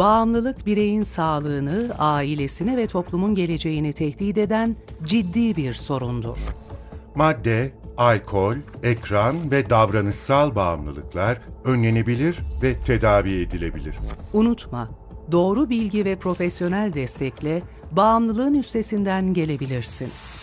Bağımlılık bireyin sağlığını, ailesini ve toplumun geleceğini tehdit eden ciddi bir sorundur. Madde, alkol, ekran ve davranışsal bağımlılıklar önlenebilir ve tedavi edilebilir. Unutma, doğru bilgi ve profesyonel destekle bağımlılığın üstesinden gelebilirsin.